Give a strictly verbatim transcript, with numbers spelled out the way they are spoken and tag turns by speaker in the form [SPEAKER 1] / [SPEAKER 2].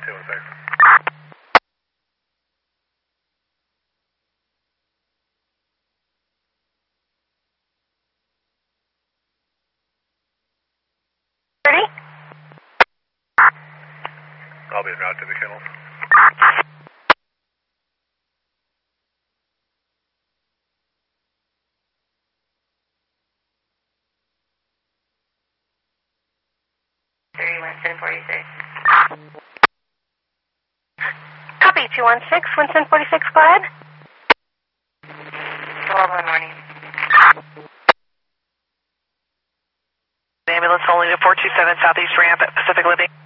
[SPEAKER 1] two one six.
[SPEAKER 2] Ready?
[SPEAKER 1] I'll be en route to the kennels.
[SPEAKER 2] thirty, Winston, forty-six. Copy, two one six, Winston, forty-six, go ahead. twelve one morning.
[SPEAKER 3] Ambulance holding to four two seven Southeast ramp at Pacific Living.